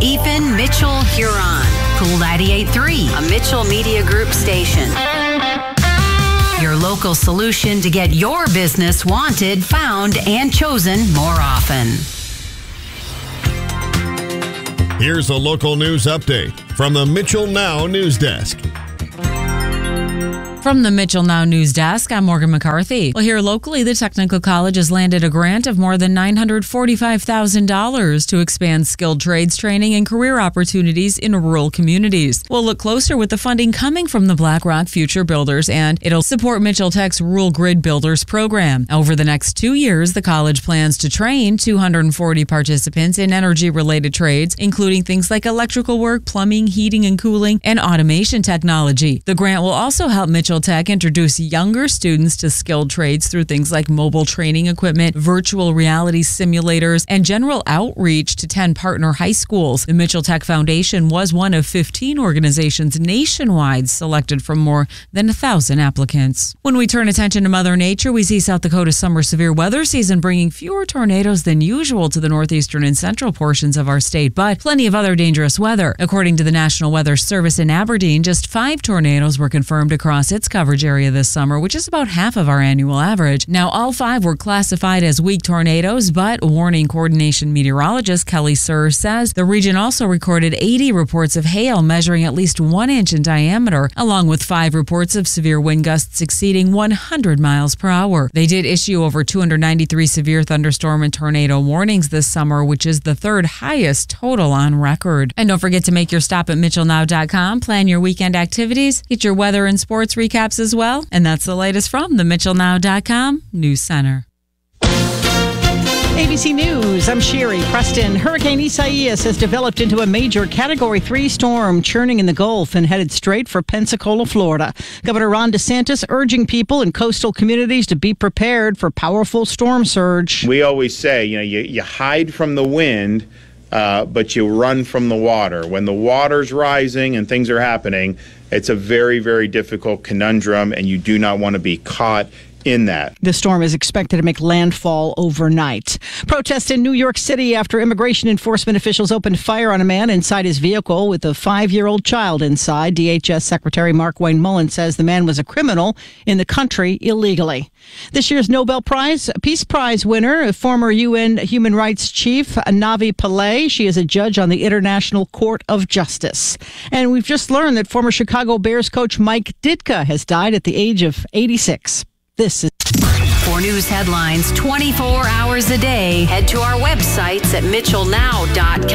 Ethan Mitchell Huron. Cool 98.3, a Mitchell Media Group station. Your local solution to get your business wanted, found, and chosen more often. Here's a local news update from the Mitchell Now News Desk. From the Mitchell Now News Desk, I'm Morgan McCarthy. Well, here locally, the Technical College has landed a grant of more than $945,000 to expand skilled trades training and career opportunities in rural communities. We'll look closer with the funding coming from the BlackRock Future Builders, and it'll support Mitchell Tech's Rural Grid Builders program. Over the next 2 years, the college plans to train 240 participants in energy-related trades, including things like electrical work, plumbing, heating and cooling, and automation technology. The grant will also help Mitchell Tech introduce younger students to skilled trades through things like mobile training equipment, virtual reality simulators, and general outreach to 10 partner high schools. The Mitchell Tech Foundation was one of 15 organizations nationwide selected from more than 1,000 applicants. When we turn attention to Mother Nature, we see South Dakota's summer severe weather season bringing fewer tornadoes than usual to the northeastern and central portions of our state, but plenty of other dangerous weather. According to the National Weather Service in Aberdeen, just 5 tornadoes were confirmed across its coverage area this summer, which is about half of our annual average. Now, all 5 were classified as weak tornadoes, but warning coordination meteorologist Kelly Sir says the region also recorded 80 reports of hail measuring at least 1 inch in diameter, along with 5 reports of severe wind gusts exceeding 100 miles per hour. They did issue over 293 severe thunderstorm and tornado warnings this summer, which is the 3rd highest total on record. And don't forget to make your stop at MitchellNow.com, plan your weekend activities, get your weather and sports recaps as well. And that's the latest from the MitchellNow.com News Center. ABC News, I'm Sherry Preston. Hurricane Isaias has developed into a major Category 3 storm, churning in the Gulf and headed straight for Pensacola, Florida. Governor Ron DeSantis urging people in coastal communities to be prepared for powerful storm surge. We always say, you hide from the wind, but you run from the water. When the water's rising and things are happening, it's a very, very difficult conundrum, and you do not want to be caught in that. The storm is expected to make landfall overnight. Protests in New York City after immigration enforcement officials opened fire on a man inside his vehicle with a 5-year-old child inside. DHS Secretary Mark Wayne Mullen says the man was a criminal in the country illegally. This year's Nobel Peace Prize winner, former UN Human Rights Chief Navi Pillay. She is a judge on the International Court of Justice. And we've just learned that former Chicago Bears coach Mike Ditka has died at the age of 86. This is For news headlines 24 hours a day, head to our websites at MitchellNow.com.